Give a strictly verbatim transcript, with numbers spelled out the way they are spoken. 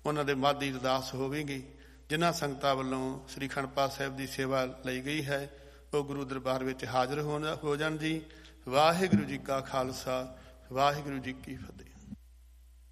ਉਹਨਾਂ ਦੇ ਮੱਧ ਦੀ ਅਰਦਾਸ ਹੋਵੇਗੀ। ਜਿਨ੍ਹਾਂ ਸੰਗਤਾਂ ਵੱਲੋਂ ਸ੍ਰੀ ਅਖੰਡ ਪਾਠ ਸਾਹਿਬ ਦੀ ਸੇਵਾ ਲਈ ਗਈ ਹੈ ਉਹ ਗੁਰੂ ਦਰਬਾਰ ਵਿੱਚ ਹਾਜ਼ਰ ਹੋ ਜਾਣ ਜੀ। ਵਾਹਿਗੁਰੂ ਜੀ ਕਾ ਖਾਲਸਾ, ਵਾਹਿਗੁਰੂ ਜੀ ਕੀ ਫਤਿਹ।